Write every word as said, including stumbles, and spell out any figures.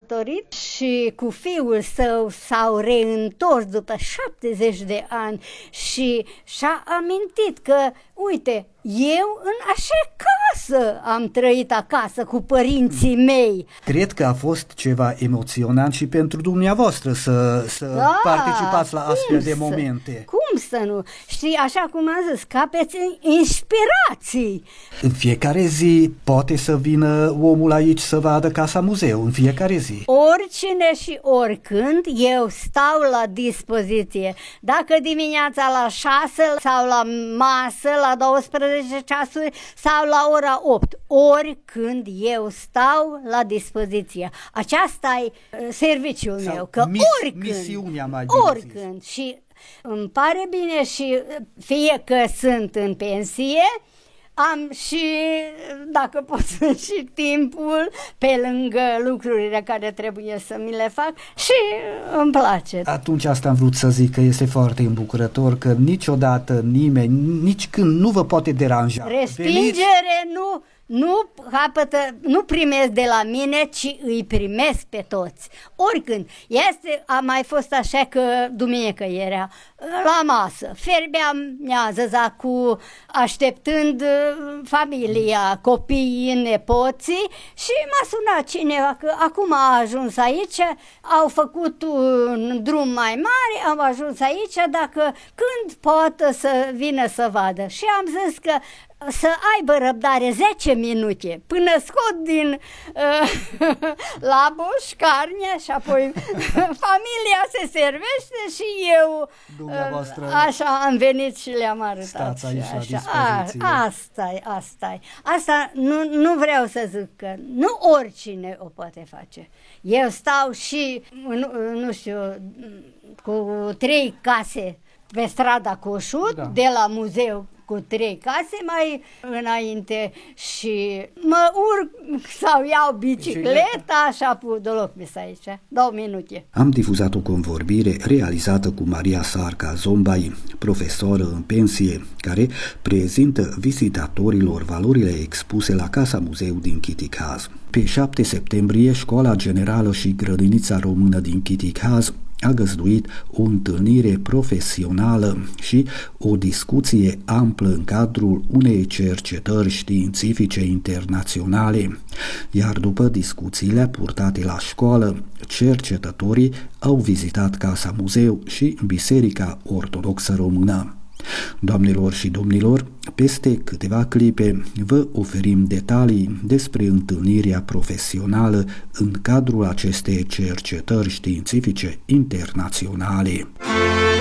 căsătorit și cu fiul său s-au reîntors după șaptezeci de ani și și-a amintit că, uite, eu în așa casă am trăit acasă cu părinții mei. Cred că a fost ceva emoționant și pentru dumneavoastră să, să da, participați la astfel de să, momente. Cum să nu? Știi, așa cum am zis, capeți inspirații. În fiecare zi poate să vină omul aici să vadă Casa Muzeu, în fiecare zi. Oricine și oricând eu stau la dispoziție. Dacă dimineața la șase sau la masă, la douăsprezece ceasuri sau la ora opt, oricând eu stau la dispoziție. Aceasta e serviciul sau meu, că mis- oricând, misiunea mai bine oricând zis. Și îmi pare bine și fie că sunt în pensie, am și, dacă pot, și timpul pe lângă lucrurile care trebuie să mi le fac și îmi place. Atunci asta am vrut să zic, că este foarte îmbucurător că niciodată nimeni, nici când nu vă poate deranja. Respingere Veniți... nu... Nu capătă, nu primesc de la mine, ci îi primesc pe toți. Oricând. Este, a mai fost așa că duminică era la masă. Ferbeam miază cu așteptând familia, copiii, nepoții și m-a sunat cineva că acum a ajuns aici, au făcut un drum mai mare, am ajuns aici, dacă când poate să vină să vadă. Și am zis că să aibă răbdare zece minute până scot din uh, laboș carnea și apoi familia se servește și eu uh, așa am venit și le-am arătat. Stați aici la dispoziție. Asta-i, asta-i. Asta nu, nu vreau să zic că nu oricine o poate face. Eu stau și, nu, nu știu, cu trei case pe strada Coșut, da. De la muzeu cu trei case mai înainte și mă urc sau iau bicicleta și apoi deloc mis aici, două minute. Am difuzat o convorbire realizată cu Maria Sarca Zombai, profesoră în pensie, care prezintă vizitatorilor valorile expuse la Casa Muzeu din Chiticaz. Pe șapte septembrie, Școala Generală și Grădinița Română din Chiticaz a găzduit o întâlnire profesională și o discuție amplă în cadrul unei cercetări științifice internaționale. Iar după discuțiile purtate la școală, cercetătorii au vizitat Casa Muzeu și Biserica Ortodoxă Română. Doamnelor și domnilor, peste câteva clipe vă oferim detalii despre întâlnirea profesională în cadrul acestei cercetări științifice internaționale.